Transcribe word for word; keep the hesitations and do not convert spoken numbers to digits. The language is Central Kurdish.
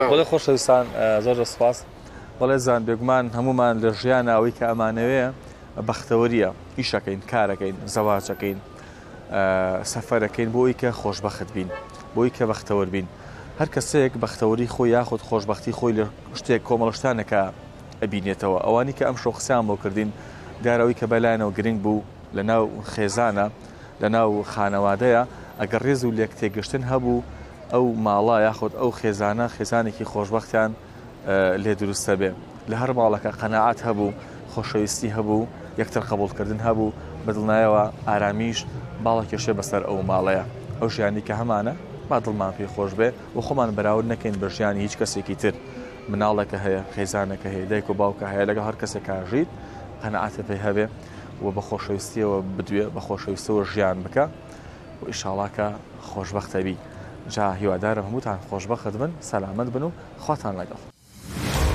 بەڵێ خۆشەویستان زۆر سوپاس. بەڵێ زان بێگومان هەمومان لە ژیانە ئەوەی کە ئەمانەوەیە بەختەوەریە، ئیشەکەین، کارەکەین، زەواجەکەین، سەفەرەکەین بۆی کە خۆشبەخت بین، بۆی کە بەختەوەر بین. هەر کەسێک بەختەوەری خۆی یاخود خۆشببختی خۆی لە شتێک کۆمەڵشتانەکە ئەبینێتەوە. ئەوانی کە ئەم شۆ قسەیان بۆ کردین دیارەوەی کە بەلایەنەوە گرنگ بوو لە ناو خێزانە، لە ناو خانەوادەیە، ئەگەر ڕێز و لێک تێگەشتن هەبوو ئەو ماڵە یاخود ئەو خێزانە خێزانێکی خۆشببختیان لێ دروستە بێ. لە هەر ماڵەکە قەناعەت هەبوو، خۆشەویستی هەبوو، یەکتر قبوڵکردن هەبوو، بەدڵنایەوە ئارامیش باڵێکێشێ بەسەر ئەو ماڵەیە. ئەو ژیانی کە هەمانە با دڵمان پێی خۆش بێ و خۆمان بەراورد نەکەین بە ژیانی هیچ کەسێکی تر. مناڵێکە هەیە، خێزانێکە هەیە، دایک و باوکە هەیە، لەگەڵ هەر کەسێکا ژیت قەناعەتە پێی هەبێ و بە خۆشەویستیەوە بدوێ، بە خۆشەویستەوە ژیان بکە و ئیشاڵڵا کە خۆشبەختە بی. جا هیوادارم هەمووتان خۆشبەخت بن، سەلامەت بن و خواتان لەگەڵ.